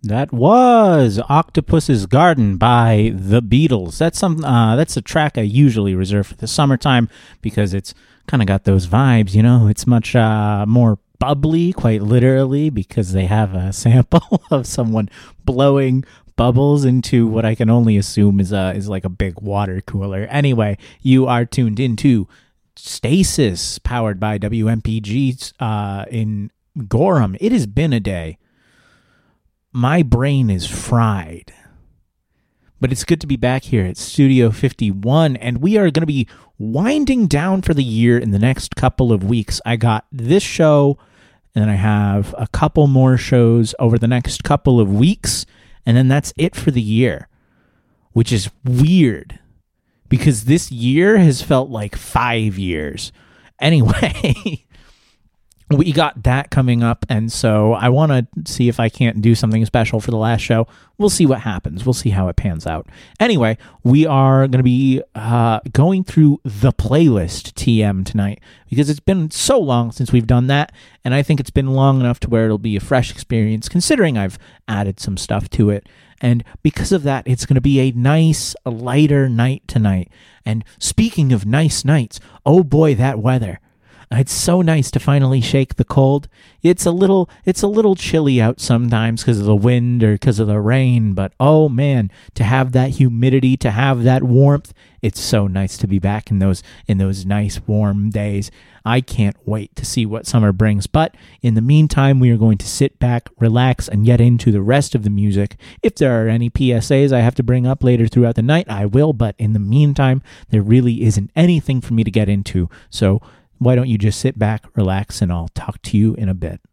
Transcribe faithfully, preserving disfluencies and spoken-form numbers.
That was Octopus's Garden by The Beatles. That's some. Uh, that's a track I usually reserve for the summertime because it's kind of got those vibes, you know? It's much uh, more bubbly, quite literally, because they have a sample of someone blowing bubbles into what I can only assume is a, is like a big water cooler. Anyway, you are tuned into Stasis, powered by W M P G uh, in Gorham. It has been a day. My brain is fried. But it's good to be back here at Studio fifty-one, and we are going to be winding down for the year in the next couple of weeks. I got this show, and then I have a couple more shows over the next couple of weeks, and then that's it for the year, which is weird, because this year has felt like five years. Anyway, we got that coming up, and so I want to see if I can't do something special for the last show. We'll see what happens. We'll see how it pans out. Anyway, we are going to be uh, going through the playlist T M tonight, because it's been so long since we've done that, and I think it's been long enough to where it'll be a fresh experience, considering I've added some stuff to it. And because of that, it's going to be a nice, lighter night tonight. And speaking of nice nights, oh boy, that weather. It's so nice to finally shake the cold. It's a little it's a little chilly out sometimes because of the wind or because of the rain, but oh man, to have that humidity, to have that warmth, it's so nice to be back in those in those nice warm days. I can't wait to see what summer brings, but in the meantime, we are going to sit back, relax, and get into the rest of the music. If there are any P S As I have to bring up later throughout the night, I will, but in the meantime, there really isn't anything for me to get into, so why don't you just sit back, relax, and I'll talk to you in a bit.